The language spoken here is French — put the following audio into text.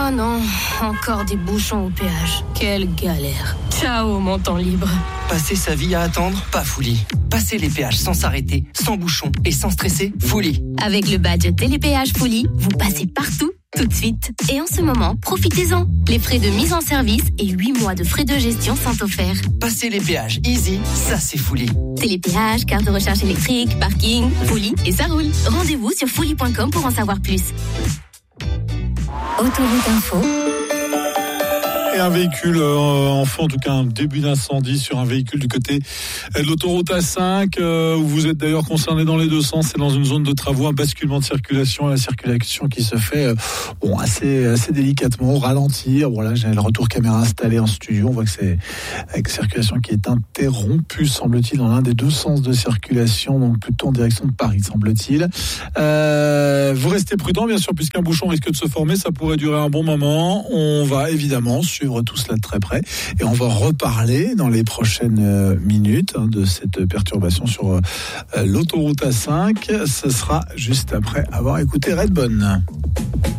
Oh non, encore des bouchons au péage. Quelle galère. Ciao, mon temps libre. Passer sa vie à attendre, pas Fouli. Passer les péages sans s'arrêter, sans bouchons et sans stresser, Fouli. Avec le badge Télépéage Fouli, vous passez partout, tout de suite. Et en ce moment, profitez-en. Les frais de mise en service et 8 mois de frais de gestion sont offerts. Passer les péages easy, ça c'est Fouli. Télépéage, carte de recharge électrique, parking, Fouli et ça roule. Rendez-vous sur fouli.com pour en savoir plus. Autoroute Info. Et un véhicule, en tout cas un début d'incendie sur un véhicule du côté de l'autoroute A5, où vous êtes d'ailleurs concerné dans les deux sens. C'est dans une zone de travaux, un basculement de circulation, la circulation qui se fait assez délicatement, au ralentir. Voilà, j'ai le retour caméra installé en studio. On voit que c'est avec circulation qui est interrompue, semble-t-il, dans l'un des deux sens de circulation, donc plutôt en direction de Paris, semble-t-il. Vous restez prudent, bien sûr, puisqu'un bouchon risque de se former. Ça pourrait durer un bon moment. On va évidemment suivre tout cela de très près et on va reparler dans les prochaines minutes de cette perturbation sur l'autoroute A5. Ce sera juste après avoir écouté Redbone.